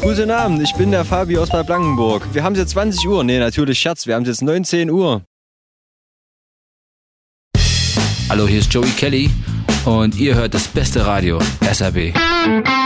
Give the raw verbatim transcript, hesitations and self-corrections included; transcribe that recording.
Guten Abend, ich bin der Fabi aus Bad Blankenburg. Wir haben es jetzt zwanzig Uhr. Nee, natürlich Scherz, wir haben es jetzt neunzehn Uhr. Hallo, hier ist Joey Kelly und ihr hört das beste Radio, S R B.